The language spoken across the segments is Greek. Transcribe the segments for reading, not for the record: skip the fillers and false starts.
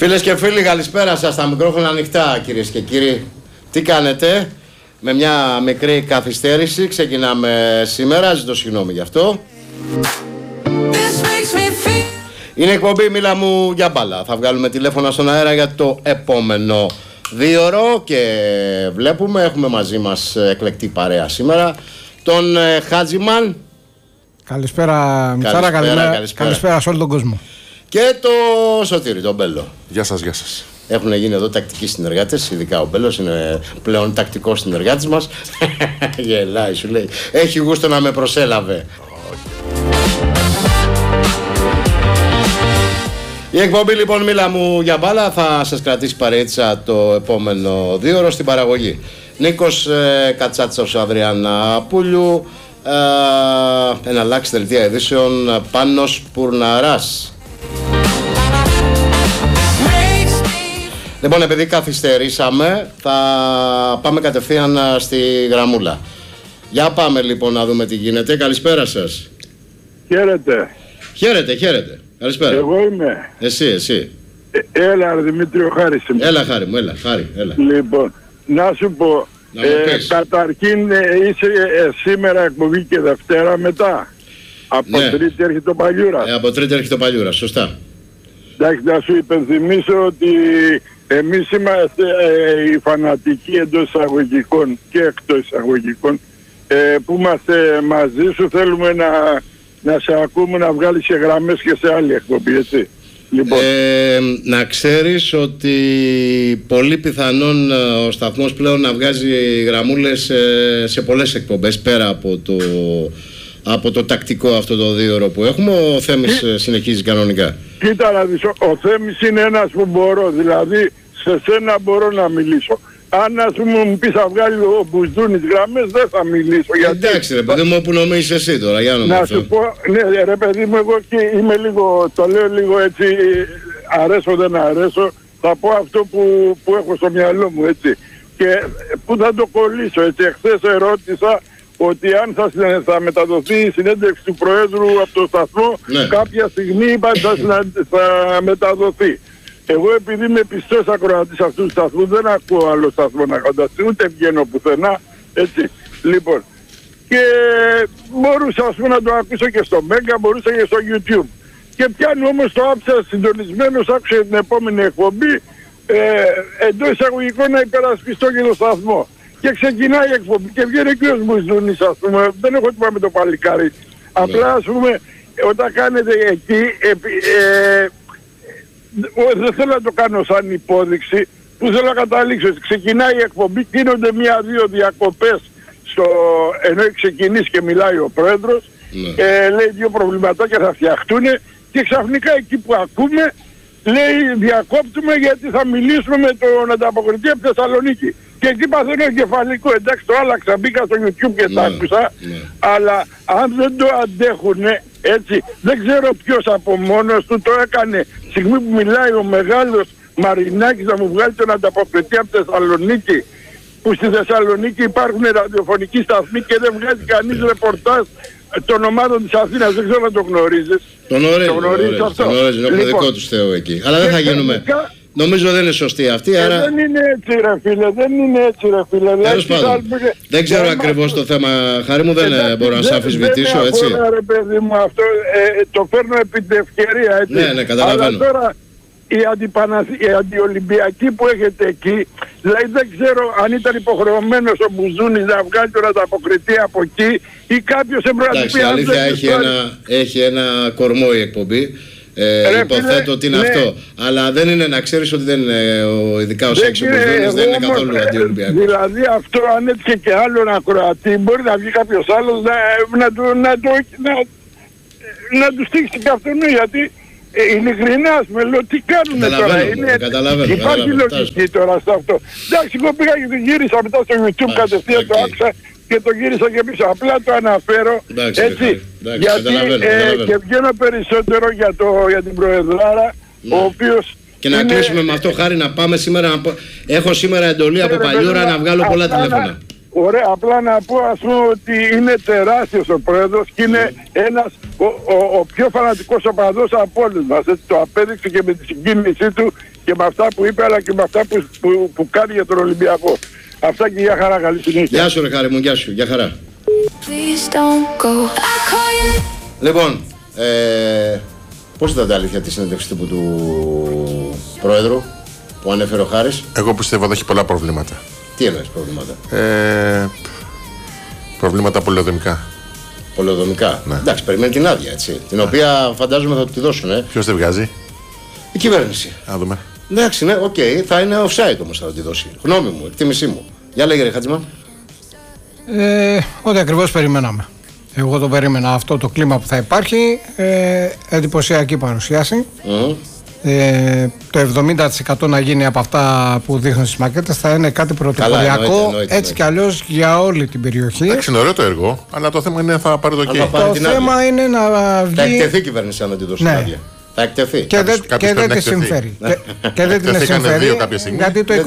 Φίλες και φίλοι, καλησπέρα σας. Τα μικρόφωνα ανοιχτά, κυρίες και κύριοι. Τι κάνετε? Με μια μικρή καθυστέρηση ξεκινάμε σήμερα. Ζητώ συγγνώμη γι' αυτό. Είναι εκπομπή Μίλα μου για μπάλα. Θα βγάλουμε τηλέφωνα στον αέρα για το επόμενο 2ωρο και βλέπουμε, έχουμε μαζί μας εκλεκτή παρέα σήμερα τον Χάτζημαν. Καλησπέρα Μιτσάρα, καλησπέρα σε όλο τον κόσμο. Και το Σωτήρη, τον Μπέλο. Γεια σας, γεια σας. Έχουν γίνει εδώ τακτικοί συνεργάτες, ειδικά ο Μπέλος είναι πλέον τακτικός συνεργάτης μας. Γελάει, σου λέει. Έχει γούστο να με προσέλαβε. Η εκπομπή λοιπόν Μίλα μου για μπάλα θα σας κρατήσει παρέτσα το επόμενο 2ωρο στην παραγωγή. Νίκος Κατσάτσος, Αδριάννα Πούλιου, εναλλάξει δελτία ειδήσεων Πάνος Πουρναράς. Λοιπόν, επειδή καθυστερήσαμε, θα πάμε κατευθείαν στη γραμμούλα. Για πάμε λοιπόν να δούμε τι γίνεται. Καλησπέρα σας. Χαίρετε. Χαίρετε. Καλησπέρα. Εγώ είμαι. Εσύ. Έλα, Δημήτριο, Χάρης είμαι. Έλα, Χάρη μου, έλα. Λοιπόν, να σου πω, καταρχήν είσαι σήμερα εκπομπή και Δευτέρα μετά. Από Τρίτη έρχεται ο Παλιούρας. Από Τρίτη έρχεται ο Παλιούρας, σωστά. Εντάξει, να σου υπενθυμίσω ότι εμείς είμαστε οι φανατικοί εντός εισαγωγικών και εκτός εισαγωγικών που είμαστε μαζί σου, θέλουμε να σε ακούμε, να βγάλεις σε γραμμές και σε άλλη εκπομπή, έτσι. Λοιπόν. Να ξέρεις ότι πολύ πιθανόν ο σταθμός πλέον να βγάζει γραμμούλες σε πολλές εκπομπές πέρα από το τακτικό αυτό το 2ωρο που έχουμε. Ο Θέμης συνεχίζει κανονικά. Κοίτα να δεις, ο Θέμης είναι ένας που μπορώ, δηλαδή σε σένα μπορώ να μιλήσω. Αν ας πούμε μου πεις θα βγάλει ο Μπουζδούνης γραμμές, δεν θα μιλήσω. Εντάξει ρε παιδί μου, όπου νομίζεις εσύ τώρα, για να σου πω, ναι ρε παιδί μου, εγώ και είμαι λίγο, το λέω λίγο έτσι, αρέσω δεν αρέσω, θα πω αυτό που έχω στο μυαλό μου, έτσι. Και που θα το κολλήσω, έτσι. Εχθές ερώτησα ότι αν θα μεταδοθεί η συνέντευξη του Προέδρου από το σταθμό, κάποια στιγμή είπα θα μεταδοθεί. Εγώ επειδή είμαι πιστός ακροατής αυτού του σταθμού, δεν ακούω άλλο σταθμό να φανταστεί, ούτε βγαίνω πουθενά, έτσι. Λοιπόν, και μπορούσα ας πούμε να το ακούσω και στο Μέγκα, μπορούσα και στο YouTube. Και πιάνω όμως το άψα συντονισμένος, άκουσα την επόμενη εκπομπή, εντός εισαγωγικών να υπερασπιστώ και το σταθμό. Και ξεκινάει η εκπομπή και βγαίνει και ο Μπουζδούνης, ας πούμε, δεν έχω τίποτα με το παλικάρι. Απλά ας πούμε, όταν κάνετε εκεί, δεν θέλω να το κάνω σαν υπόδειξη, που θέλω να καταλήξω. Ξεκινάει η εκπομπή, γίνονται 1-2 διακοπές ενώ έχει ξεκινήσει και μιλάει ο Πρόεδρος, λέει 2 προβληματάκια θα φτιαχτούν και ξαφνικά εκεί που ακούμε λέει διακόπτουμε γιατί θα μιλήσουμε με τον ανταποκριτή από Θεσσαλονίκη. Και εκεί παθαίνω εγκεφαλικό, εντάξει το άλλαξα, μπήκα στο YouTube και τα άκουσα, αλλά αν δεν το αντέχουνε, έτσι, δεν ξέρω ποιος από μόνος του το έκανε. Στιγμή που μιλάει ο μεγάλος Μαρινάκης να μου βγάλει τον ανταποκριτή από Θεσσαλονίκη, που στη Θεσσαλονίκη υπάρχουν ραδιοφωνικοί σταθμοί και δεν βγάζει κανείς ρεπορτάζ των ομάδων της Αθήνας, δεν ξέρω να το γνωρίζεις. Το γνωρίζω αυτό. Έχουμε δικό τους Θεό εκεί. Αλλά δεν θα γίνουμε. Νομίζω δεν είναι σωστή αυτή, άρα... Δεν είναι έτσι ρε φίλε, Τέλος πάντων, δεν ξέρω ακριβώς το θέμα, Χάρη μου, δεν μπορώ να σε αμφισβητήσω, έτσι. Δεν ρε παιδί μου αυτό, το φέρνω επί την ευκαιρία, έτσι. Ναι, καταλαβαίνω. Αλλά τώρα η αντιολυμπιακή που έχετε εκεί, δηλαδή δεν ξέρω αν ήταν υποχρεωμένος ο Μπουζδούνης να βγάλει τον ανταποκριτή από εκεί ή κάποιος έπρεπε να του πει... Εντάξει, αλήθεια έχει ένα κορμό η εκπομπή. Υποθέτω ότι είναι αυτό. Αλλά δεν είναι να ξέρεις ότι δεν είναι ειδικά ο Σέξο Μπουζδούνης, δεν είναι καθόλου αντιολυμπιακός. Δηλαδή αυτό αν έτυχε και άλλον ακροατή, μπορεί να βγει κάποιος άλλος να του στήξει και αυτόν, γιατί ειλικρινά ας με λέω τι κάνουνε τώρα. Καταλαβαίνω. Υπάρχει λογική τώρα σε αυτό. Εντάξει, εγώ πήγα και το γύρισα μετά στο YouTube κατευθείαν, το άκουσα και το γύρισα και πίσω. Απλά το αναφέρω, έτσι, γιατί και βγαίνω περισσότερο για την Προεδράρα, ο οποίος... Και να κλείσουμε με αυτό, Χάρη, να πάμε σήμερα. Έχω σήμερα εντολή από Παλιούρα να βγάλω πολλά τηλέφωνα. Ωραία, απλά να πω ας πούμε ότι είναι τεράστιος ο Πρόεδρος και είναι ένας ο πιο φανατικός οπαδός από όλους μας. Έτσι, το απέδειξε και με τη συγκίνησή του και με αυτά που είπε, αλλά και με αυτά που κάνει για τον Ολυμπιακό. Αυτά και για χαρά, καλή συνέχεια. Γεια σου ρε Χάρη μου, γεια σου, για χαρά. Λοιπόν, πώς ήταν αλήθεια τη συνέντευξη τύπου του Πρόεδρου που ανέφερε ο Χάρης? Εγώ πιστεύω ότι έχει πολλά προβλήματα. Τι εννοείς προβλήματα? Προβλήματα πολεοδομικά. Πολεοδομικά. Ναι. Εντάξει, περιμένει την άδεια, έτσι. Την οποία φαντάζομαι θα τη δώσουν. Ποιος δεν βγάζει? Η κυβέρνηση. Να δούμε. Εντάξει, ναι, οκ, θα είναι offside όμως θα τη δώσει. Γνώμη μου, εκτίμησή μου. Για λέγε ρε Χατζημάν. Ό,τι ακριβώς περιμέναμε. Εγώ το περίμενα αυτό το κλίμα που θα υπάρχει. Εντυπωσιακή παρουσίαση. Το 70% να γίνει από αυτά που δείχνουν στις μακέτες θα είναι κάτι πρωτοποριακό, έτσι κι αλλιώς για όλη την περιοχή. Εντάξει, είναι ωραίο το έργο, αλλά το θέμα είναι θα πάρει το κέντρο. Το θέμα είναι να βγει. Θα εκτεθεί η κυβέρνηση αν τη δώσει την άδεια. Θα εκτεθεί. Και δεν τη συμφέρει. Και δεν την συμφέρει. Γιατί το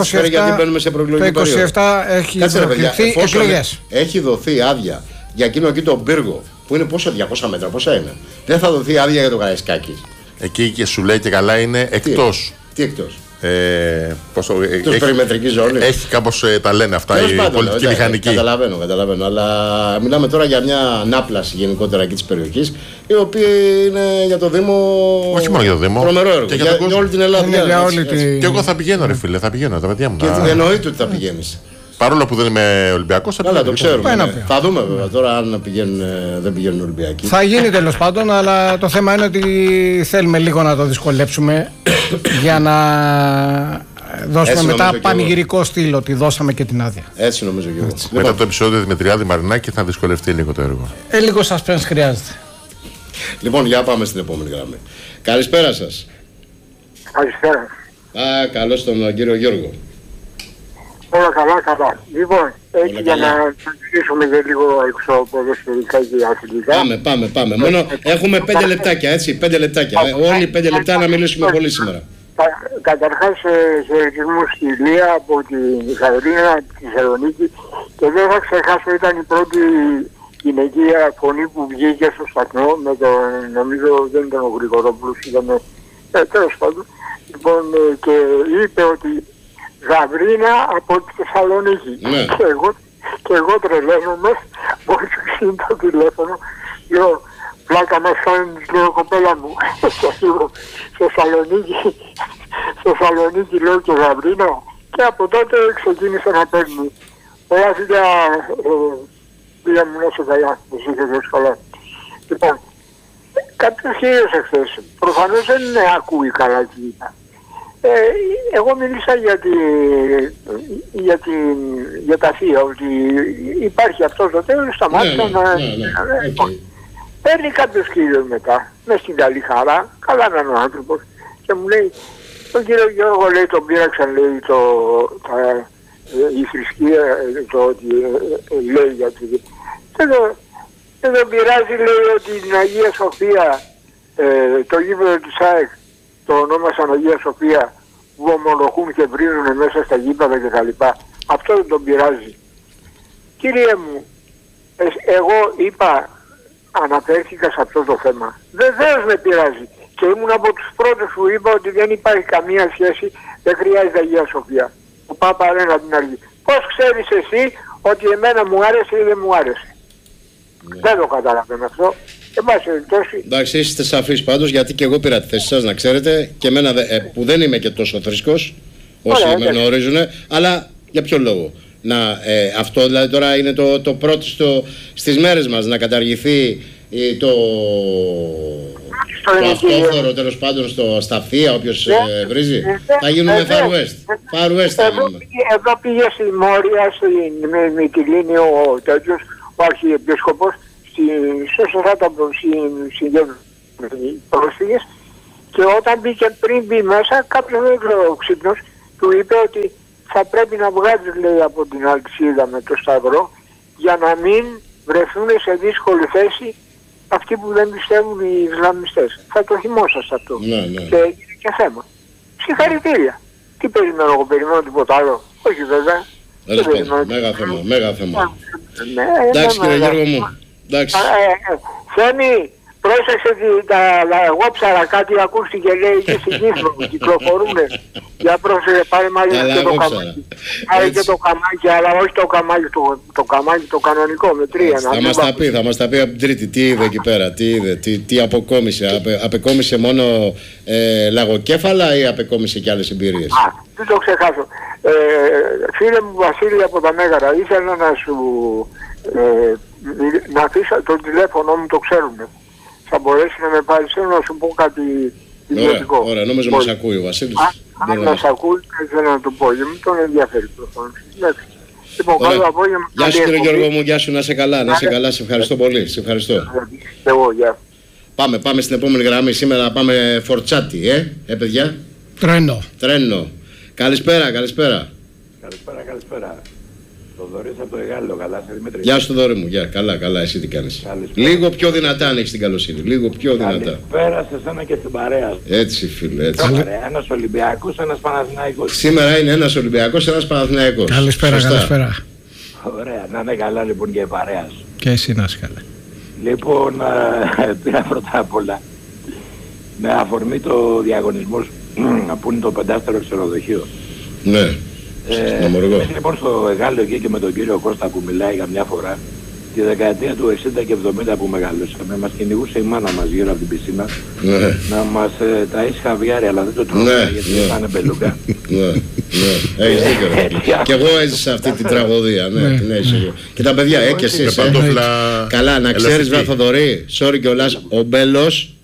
27 έχει δοθεί εκλογές. Έχει δοθεί άδεια για εκείνο εκεί τον πύργο που είναι πόσο, 200 μέτρα, πόσα είναι. Δεν θα δοθεί άδεια για το Καραϊσκάκη. Εκεί και σου λέει και καλά είναι εκτός. Τι εκτός? Εκτός περιμετρική ζώνη. Έχει κάπως τα λένε αυτά η πολιτική μηχανική. Καταλαβαίνω. Αλλά μιλάμε τώρα για μια ανάπλαση γενικότερα εκεί της περιοχής, η οποία είναι για το Δήμο. Όχι μόνο για το Δήμο. Τρομερό έργο. Και για όλη την Ελλάδα. Και εγώ θα πηγαίνω, ρε φίλε, θα πηγαίνω τα παιδιά μου. Και εννοείται ότι θα πηγαίνεις. Παρόλο που δεν είμαι Ολυμπιακός, αλλά το ξέρουμε. Θα δούμε βέβαια τώρα αν δεν πηγαίνουν Ολυμπιακοί. Θα γίνει τέλος πάντων, αλλά το θέμα είναι ότι θέλουμε λίγο να το δυσκολέψουμε για να δώσουμε μετά πανηγυρικό στυλ ότι δώσαμε και την άδεια. Έτσι νομίζω και εγώ. Μετά το επεισόδιο Δημητριάδη Μαρινάκη θα δυσκολευτεί λίγο το έργο. Λίγο suspense χρειάζεται. Λοιπόν, για πάμε στην επόμενη γραμμή. Καλησπέρα σας. Καλησπέρα. Καλώς τον κύριο Γιώργο. Όλα καλά. Λοιπόν, έτσι για να συζητήσουμε για λίγο εξωποδοσφαιρικά και αθλητικά. Πάμε. Μόνο έχουμε 5 λεπτάκια, έτσι. 5 λεπτάκια. Όλοι 5 λεπτά να μιλήσουμε πολύ σήμερα. Καταρχάς, χαιρετισμού στη Λία από τη Μιχαηλίνα, τη Θεσσαλονίκη, και δεν θα ξεχάσω, ήταν η πρώτη γυναικεία φωνή που βγήκε στο σταθμό με τον, νομίζω δεν ήταν ο Γρηγορόπουλος, ήταν τέλος πάντων. Λοιπόν, και είπε ότι Γαβρίνα από τη Θεσσαλονίκη. Ναι. Και εγώ τρελαίνομαι, μόλις ξύνει το τηλέφωνο, λέω, πλάκα μας κάνεις, λέω, κοπέλα μου, Θεσσαλονίκη, λέω, και Γαβρίνα, και από τότε ξεκίνησε να παίρνει. Πολλά φιλιά, πήγα μου να σε καλά, εσύ και δες καλά. Λοιπόν, κάποιος κύριος εχθές, προφανώς δεν ακούει καλά τι είπα. Εγώ μίλησα για τα θεία, ότι υπάρχει αυτό το τέλος, σταμάτησα να... Παίρνει κάποιος κύριος μετά, μες στην καλή χαρά, καλά να είναι ο άνθρωπος, και μου λέει, τον κύριο Γιώργο, λέει, τον πείραξαν, λέει, η θρησκεία, το ότι λέει γιατί... Δεν τον πειράζει, λέει, ότι την Αγία Σοφία, το γήπεδο της ΑΕΚ, το ονόμασαν Αγία Σοφία, που ομολογούν και βρίζουν μέσα στα γήπεδα κτλ. Αυτό δεν τον πειράζει. Κύριε μου, εγώ είπα, αναφέρθηκα σε αυτό το θέμα. Βεβαίως με πειράζει. Και ήμουν από τους πρώτους που είπα ότι δεν υπάρχει καμία σχέση, δεν χρειάζεται Αγία Σοφία. Ο Πάπα λένε από την αρχή. Πώς ξέρεις εσύ ότι εμένα μου άρεσε ή δεν μου άρεσε? Δεν το καταλαβαίνω αυτό. Εντάξει, είστε σαφείς πάντως, γιατί και εγώ πήρα τη θέση σας, να ξέρετε, και εμένα που δεν είμαι και τόσο θρησκός, όσοι με γνωρίζουν, αλλά για ποιο λόγο? Αυτό δηλαδή τώρα είναι το πρώτο στις μέρες μας, να καταργηθεί το αυτόφορο, τέλος πάντων, στα θεία, όποιος βρίζει. Θα γίνουμε Far West. Εδώ πήγε στη Μόρια, στην Μυτιλήνη, ο τέτοιος, ο Αρχιεπίσκοπος, οι πρόσφυγες, και όταν μπήκε, πριν μπει μέσα, κάποιος ξύπνος του είπε ότι θα πρέπει να βγάλεις, λέει, από την αλυσίδα με το σταυρό για να μην βρεθούν σε δύσκολη θέση αυτοί που δεν πιστεύουν οι Ισλαμιστές. Θα το θυμόσαστε αυτό. Ναι. Και έγινε και θέμα. Συγχαρητήρια. Τι περιμένω εγώ? Περιμένω τίποτα άλλο? Όχι βέβαια. Μέγα θέμα. Εντάξει κύριε Γιώργο μου. Θέμη, Πρόσεξε εγώ ψάρα κάτι ακούστηκε, λέει, και στην Κύθρο κυκλοφορούν. Για πρόσεξε, πάρε μάλιστα και το καμάκι. Πάρε και το καμάκι, αλλά όχι το καμάκι, το καμάκι το κανονικό με 3. Θα μας τα πει από την Τρίτη, τι είδε εκεί πέρα, τι αποκόμισε. Απεκόμισε μόνο λαγοκέφαλα ή απεκόμισε και άλλες εμπειρίες? Δεν το ξεχάσω. Φίλε μου Βασίλη από τα Μέγαρα, ήθελα να σου να αφήσω το τηλέφωνο μου, το ξέρουμε. Θα μπορέσει να με πάρει, θέλω να σου πω κάτι ιδιωτικό. Ωραία, νόμιζα μας ακούει ο Βασίλης. Αν μας ακούει, θέλω να το πω, γιατί με τον ενδιαφέρει προφανώς. Λοιπόν, καλό απόγευμα. Γεια σου κύριε Γιώργο μου, γεια σου, να είσαι καλά, σε ευχαριστώ πολύ, σε ευχαριστώ. Εγώ, γεια. Πάμε στην επόμενη γραμμή, σήμερα πάμε φορτσάτι, παιδιά. Τρένο. Καλησπέρα. Καλησπέρα. Το Θοδωρής από το Εγάλεο, καλά σε Δημήτρη. Γεια σου Θοδωρή μου, καλά, εσύ τι κάνεις? Λίγο πιο δυνατά αν έχεις την καλοσύνη, λίγο πιο δυνατά. Καλησπέρα σε εσένα και στην παρέα. Έτσι φίλε, έτσι. Ένας Ολυμπιακός, ένας Παναθηναϊκός. Σήμερα είναι ένας Ολυμπιακός, ένας Παναθηναϊκός. Καλησπέρα. Ωραία, να είναι καλά λοιπόν και η παρέα. Και εσύ να είσαι καλά. Λοιπόν, πήρα πρώτα απ' όλα με αφορμή το διαγωνισμό που είναι το 5-στερο ξενοδοχείο. Ναι. Εμείς λοιπόν στο Εγάλεο εκεί και με τον κύριο Κώστα που μιλάει για μια φορά, τη δεκαετία του 60 και 70 που μεγαλώσαμε, μας κυνηγούσε η μάνα μας γύρω από την πισίνα να μας ταΐσει χαβιάρι, αλλά δεν το τρώμε γιατί ήταν μπελούκα. Ναι, έχεις δίκιο. Και εγώ έζησα αυτή την τραγωδία, την έζησα. Και τα παιδιά, και εσείς. Καλά, να ξέρεις βρε Θοδωρή, sorry κιόλας, ο Μπέλος,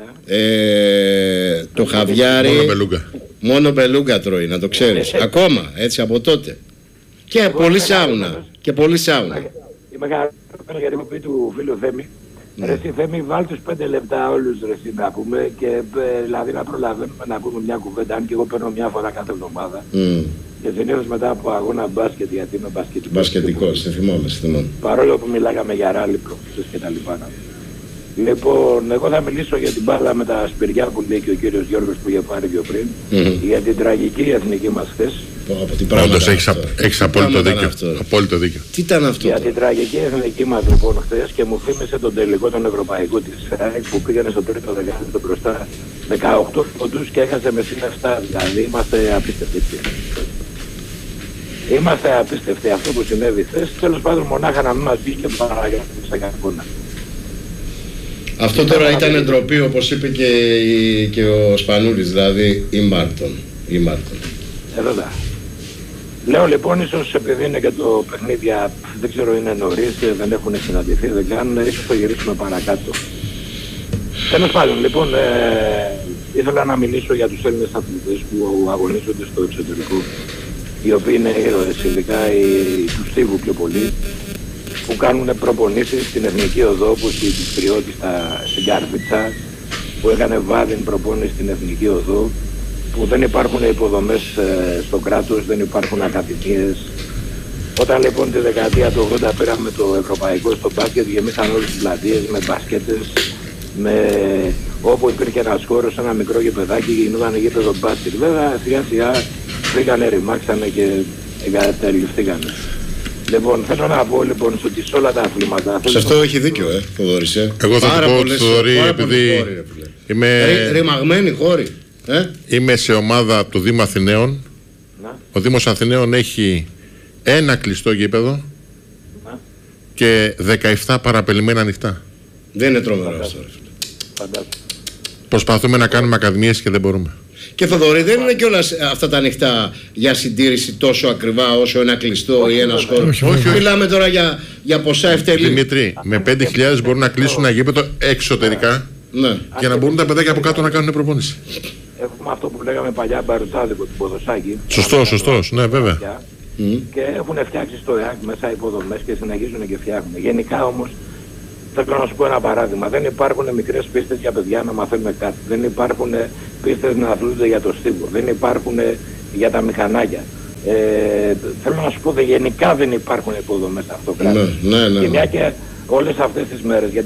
το χαβιάρι, μόνο μπελούγκα τρώει, να το ξέρεις. Ακόμα, έτσι από τότε. Και πολύ σάουνα. Είμαι χαρούμενος γιατί μου πει του φίλου Θέμη. Ρε εσύ Θέμη, βάλ τους 5 λεπτά όλους ρε εσύ να πούμε και δηλαδή να προλαβαίνουμε να πούμε μια κουβέντα, αν και εγώ παίρνω μια φορά κάθε εβδομάδα. Και συνήθως μετά από αγώνα μπάσκετ, γιατί είμαι μπασκετικός, σε θυμάμαι. Παρόλο που μιλάγαμε για ράλι προχθές και τα λοιπά. Λοιπόν, εγώ θα μιλήσω για την μπάλα με τα σπηριά που λέει και ο κύριος Γιώργος που είχε πάρει πιο πριν, για την τραγική εθνική μας χθες. Όντως έχεις απόλυτο δίκιο. Τι ήταν αυτό? Για την τραγική εθνική μας λοιπόν χθες και μου θύμισε τον τελικό των Ευρωπαϊκού της ΑΕΚ που πήγανε στο τρίτο δεκάλεπτο μπροστά 18 πόντους και έχασε με συν 7, δηλαδή είμαστε απίστευτοι. Είμαστε απίστευτοι αυτό που συνέβη χθες, τέλος πάντων μονάχα να μην μας βγει και παραγράφει στα κακόνα. Αυτό τώρα ήταν ντροπή, όπως είπε και ο Σπανούλης, δηλαδή η Μάρτον. Βέβαια. Λέω λοιπόν, ίσως επειδή είναι και το παιχνίδια, δεν ξέρω είναι νωρίς, δεν έχουν συναντηθεί, δεν κάνουν, ίσως το γυρίσουμε παρακάτω. Τέλος πάντων, λοιπόν, ήθελα να μιλήσω για τους Έλληνες αθλητές που αγωνίζονται στο εξωτερικό, οι οποίοι είναι ήρωες, ειδικά του Στίβου πιο πολύ, που κάνουν προπονήσεις στην Εθνική Οδό, όπως η Κυπριώτη στην Κάρπιτσα, που έκανε βάδιν προπόνηση στην Εθνική Οδό, που δεν υπάρχουν υποδομές στο κράτος, δεν υπάρχουν ακαδημίες. Όταν λοιπόν τη δεκαετία του 80 πήραμε το ευρωπαϊκό στο μπάσκετ, γεμίσαν όλες τις πλατείες με μπασκέτες, όπου υπήρχε ένας χώρος, ένα μικρό γηπεδάκι, γινόταν γήπεδο μπάσκετ. Βέβαια σιγά σιγά πήγανε, ρημάξανε και εγκαταλειφθήκανε. Λοιπόν, θέλω να πω λοιπόν ότι σε όλα τα αθλήματα... Σε αυτό έχει δίκιο, Θοδωρής. Εγώ θα του πω, Θοδωρή, επειδή είμαι... Ρημαγμένοι χώροι. Είμαι σε ομάδα του Δήμου Αθηναίων. Ο Δήμος Αθηναίων έχει ένα κλειστό γήπεδο και 17 παραπελειμμένα ανοιχτά. Δεν είναι τρομερό αυτό. Προσπαθούμε να κάνουμε ακαδημίες και δεν μπορούμε. Και Θοδωρή, δεν είναι κιόλας αυτά τα ανοιχτά για συντήρηση τόσο ακριβά όσο ένα κλειστό ή ένας χώρος. Όχι. Μιλάμε τώρα για ποσά ευτελή. Δημήτρη, με 5.000 μπορούν να κλείσουν ένα γήπεδο εξωτερικά για να μπορούν τα παιδάκια από κάτω να κάνουν προπόνηση. Έχουμε αυτό που λέγαμε παλιά μπαρουτάδικο του ποδοσάκι. Σωστός, ναι βέβαια. Και έχουν φτιάξει στο ΕΑΚ μέσα υποδομές και συνεχίζουν και φτιάχνουν. Γενικά όμως, θέλω να σου πω ένα παράδειγμα. Δεν υπάρχουν μικρές πίστες για παιδιά να μαθαίνουν κάτι. Δεν υπάρχουν πίστες να αθλούνται για το στίβο. Δεν υπάρχουν για τα μηχανάκια. Θέλω να σου πω ότι γενικά δεν υπάρχουν υποδομές στο κράτος. Ναι. Και μια και όλες αυτές τις μέρες, γιατί